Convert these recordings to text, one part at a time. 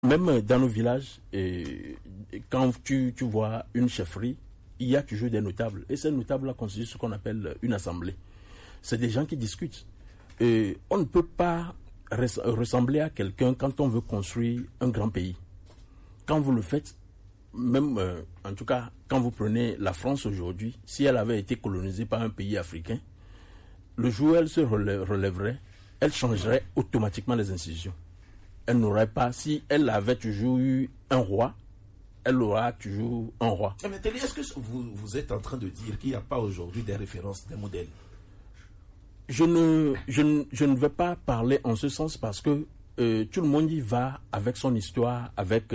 Même dans nos villages, quand tu vois une chefferie, il y a toujours des notables. Et ces notables-là constituent ce qu'on appelle une assemblée. C'est des gens qui discutent. Et on ne peut pas ressembler à quelqu'un quand on veut construire un grand pays. Quand vous le faites, même en tout cas, quand vous prenez la France aujourd'hui, si elle avait été colonisée par un pays africain, le jour où elle se relèverait, elle changerait automatiquement les institutions. Elle n'aurait pas, si elle avait toujours eu un roi, elle aura toujours un roi. Mais Telly, est-ce que vous êtes en train de dire qu'il n'y a pas aujourd'hui des références, des modèles? Je ne vais pas parler en ce sens parce que tout le monde y va avec son histoire, avec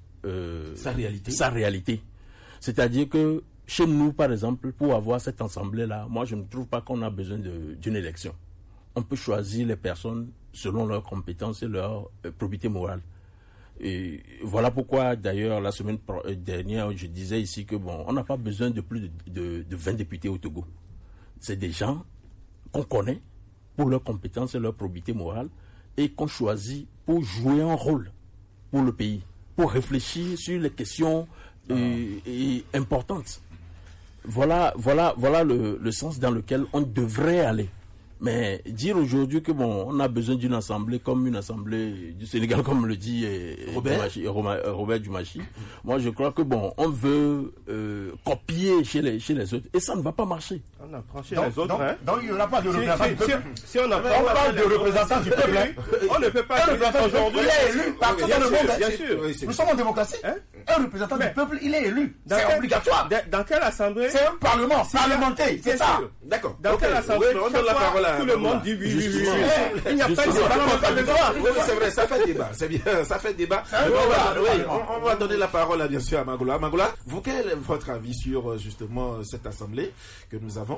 sa réalité. C'est-à-dire que chez nous, par exemple, pour avoir cette assemblée-là, moi je ne trouve pas qu'on a besoin d'une élection. On peut choisir les personnes selon leurs compétences et leur probité morale. Et voilà pourquoi, d'ailleurs, la semaine dernière, je disais ici que on n'a pas besoin de plus de 20 députés au Togo. C'est des gens qu'on connaît pour leurs compétences et leur probité morale et qu'on choisit pour jouer un rôle pour le pays, pour réfléchir sur les questions importantes. Voilà le sens dans lequel on devrait aller. Mais dire aujourd'hui que on a besoin d'une assemblée comme une assemblée du Sénégal, comme le dit Robert Dumachi, moi je crois que on veut copier chez les autres et ça ne va pas marcher. On apprend chez les autres. Donc il n'y aura pas de représentant du peuple. Si on parle de représentant du peuple, on ne peut pas dire aujourd'hui. Il est élu partout dans le monde. Bien sûr. Nous sommes en démocratie. Un représentant du peuple, il est élu. C'est obligatoire. Dans quelle assemblée? C'est un parlement parlementaire, c'est ça. D'accord. Dans quelle assemblée? On donne la parole à tout le monde dit oui. Il n'y a pas de débat. Oui, c'est vrai, ça fait débat. C'est bien, ça fait débat. On va donner la parole bien sûr à Magoula. Magoula, vous, quel est votre avis sur justement cette assemblée que nous avons?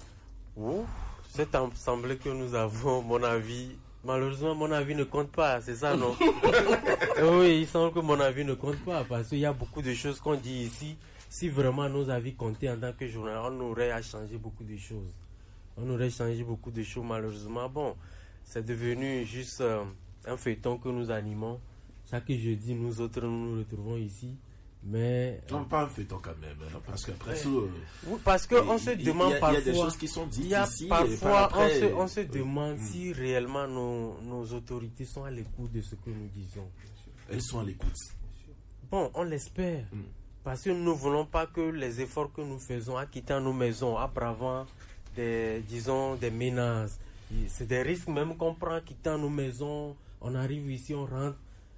Cette assemblée que nous avons, malheureusement, mon avis ne compte pas, c'est ça, non? Oui, il semble que mon avis ne compte pas, parce qu'il y a beaucoup de choses qu'on dit ici. Si vraiment nos avis comptaient en tant que journaliste, on aurait à changer beaucoup de choses. Malheureusement. C'est devenu juste un feuilleton que nous animons. Chaque jeudi, nous autres, nous retrouvons ici. Mais non, pas un feuilleton quand même, parce qu'après ça... Oui, parce qu'on se demande parfois... Il y a des choses qui sont dites ici. Parfois, on se demande si réellement nos autorités sont à l'écoute de ce que nous disons. Elles sont à l'écoute. On l'espère. Parce que nous ne voulons pas que les efforts que nous faisons à quitter nos maisons, à bravant des menaces. C'est des risques même qu'on prend quittant nos maisons. On arrive ici, on rentre.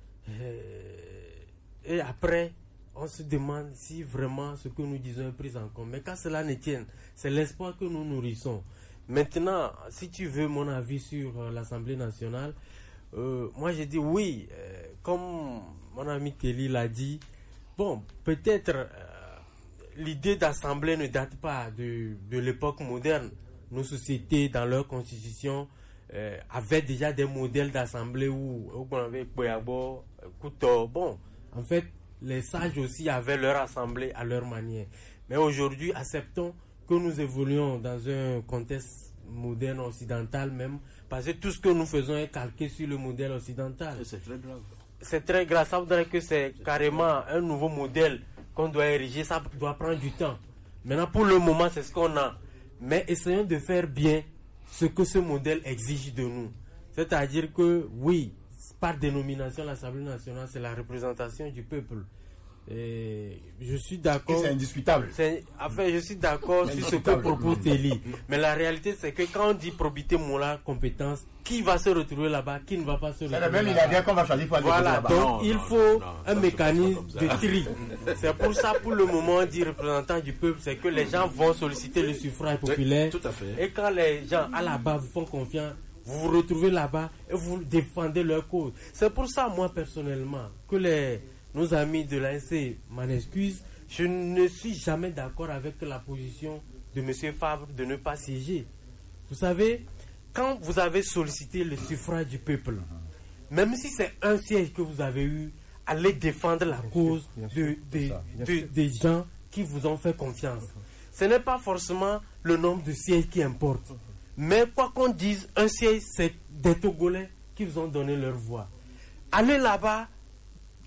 Et après... on se demande si vraiment ce que nous disons est pris en compte. Mais quand cela ne tienne, c'est l'espoir que nous nourrissons. Maintenant, si tu veux mon avis sur l'Assemblée nationale, moi j'ai dit oui, comme mon ami Telly l'a dit, peut-être l'idée d'assemblée ne date pas de l'époque moderne. Nos sociétés, dans leur constitution, avaient déjà des modèles d'assemblée où on avait Boyabo, Kouto. En fait, les sages aussi avaient leur assemblée à leur manière. Mais aujourd'hui, acceptons que nous évoluons dans un contexte moderne occidental même, parce que tout ce que nous faisons est calqué sur le modèle occidental. C'est très grave. C'est très grave. Ça voudrait que c'est carrément un nouveau modèle qu'on doit ériger. Ça doit prendre du temps. Maintenant, pour le moment, c'est ce qu'on a. Mais essayons de faire bien ce que ce modèle exige de nous. C'est-à-dire que, oui, par dénomination, l'Assemblée nationale, c'est la représentation du peuple. Et je suis d'accord. C'est indiscutable. Je suis d'accord sur ce que propose Telly. Mais la réalité, c'est que quand on dit probité morale, compétence, qui va se retrouver là-bas, qui ne va pas se retrouver là-bas. C'est le même milliardaire qu'on va choisir pour aller là-bas. Donc, il faut un mécanisme de tri. C'est pour ça, pour le moment, on dit représentant du peuple, c'est que les gens vont solliciter le suffrage populaire. Tout à fait. Et quand les gens à la base vous font confiance, vous vous retrouvez là-bas et vous défendez leur cause. C'est pour ça, moi, personnellement, que nos amis de l'ANC m'en excusent, je ne suis jamais d'accord avec la position de M. Fabre de ne pas siéger. Vous savez, quand vous avez sollicité le suffrage du peuple, même si c'est un siège que vous avez eu, allez défendre la cause des gens qui vous ont fait confiance. Ce n'est pas forcément le nombre de sièges qui importe. Mais quoi qu'on dise, un siège, c'est des Togolais qui vous ont donné leur voix. Allez là-bas